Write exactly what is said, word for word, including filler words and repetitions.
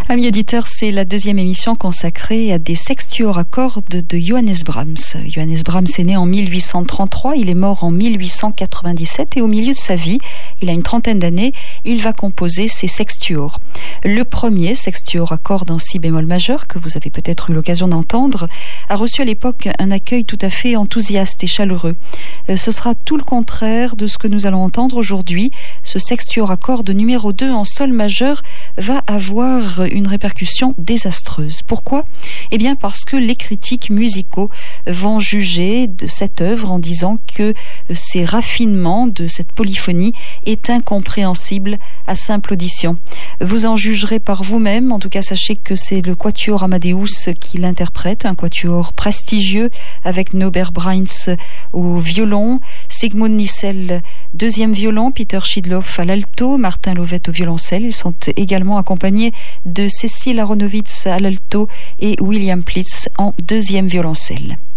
Amis auditeurs, c'est la deuxième émission consacrée à des sextuors à cordes de Johannes Brahms. Johannes Brahms est né en mille huit cent trente-trois, il est mort en mille huit cent quatre-vingt-dix-sept et au milieu de sa vie, il a une trentaine d'années, il va composer ses sextuors. Le premier sextuor à cordes en si bémol majeur, que vous avez peut-être eu l'occasion d'entendre, a reçu à l'époque un accueil tout à fait enthousiaste et chaleureux. Ce sera tout le contraire de ce que nous allons entendre aujourd'hui. Ce sextuor à cordes numéro deux en sol majeur va avoir une répercussion désastreuse. Pourquoi ? Eh bien parce que les critiques musicaux vont juger de cette œuvre en disant que ces raffinements de cette polyphonie est incompréhensible à simple audition. Vous en jugerez par vous-même. En tout cas, sachez que c'est le Quatuor Amadeus qui l'interprète, un quatuor prestigieux avec Norbert Brains au violon, Sigmund Nissel deuxième violon, Peter Schidloff à l'alto, Martin Lovett au violoncelle. Ils sont également accompagnés de Cécile Aronowitz à l'alto et William Plitz en deuxième violoncelle.